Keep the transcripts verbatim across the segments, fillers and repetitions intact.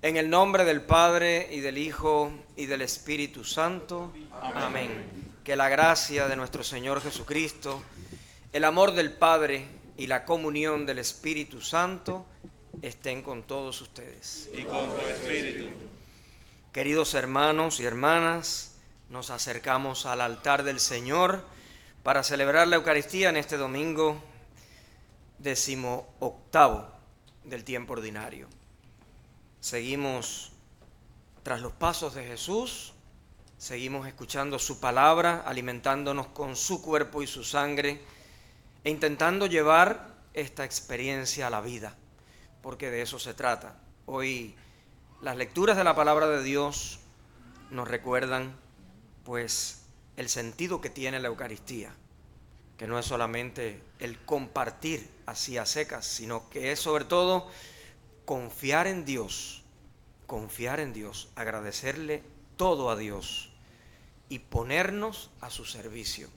En el nombre del Padre, y del Hijo, y del Espíritu Santo. Amén. Amén. Que la gracia de nuestro Señor Jesucristo, el amor del Padre y la comunión del Espíritu Santo estén con todos ustedes. Y con tu espíritu. Queridos hermanos y hermanas, nos acercamos al altar del Señor para celebrar la Eucaristía en este domingo decimoctavo del tiempo ordinario. Seguimos tras los pasos de Jesús, seguimos escuchando su palabra, alimentándonos con su cuerpo y su sangre e intentando llevar esta experiencia a la vida, porque de eso se trata. Hoy las lecturas de la palabra de Dios nos recuerdan pues el sentido que tiene la Eucaristía, que no es solamente el compartir así a secas, sino que es sobre todo confiar en Dios, confiar en Dios, agradecerle todo a Dios y ponernos a su servicio.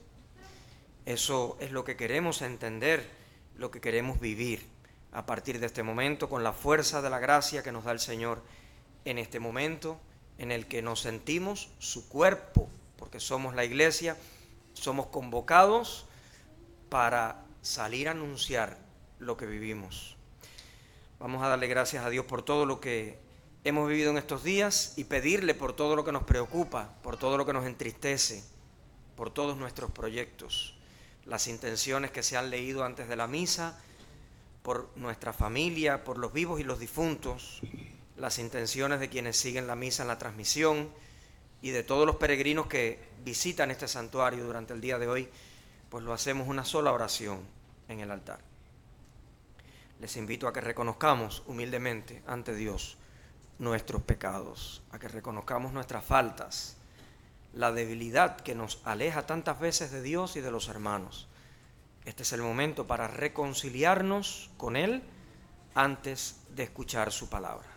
Eso es lo que queremos entender, lo que queremos vivir a partir de este momento con la fuerza de la gracia que nos da el Señor en este momento en el que nos sentimos su cuerpo, porque somos la iglesia, somos convocados para salir a anunciar lo que vivimos. Vamos a darle gracias a Dios por todo lo que hemos vivido en estos días y pedirle por todo lo que nos preocupa, por todo lo que nos entristece, por todos nuestros proyectos, las intenciones que se han leído antes de la misa, por nuestra familia, por los vivos y los difuntos, las intenciones de quienes siguen la misa en la transmisión y de todos los peregrinos que visitan este santuario durante el día de hoy, pues lo hacemos una sola oración en el altar. Les invito a que reconozcamos humildemente ante Dios nuestros pecados, a que reconozcamos nuestras faltas, la debilidad que nos aleja tantas veces de Dios y de los hermanos. Este es el momento para reconciliarnos con Él antes de escuchar su palabra.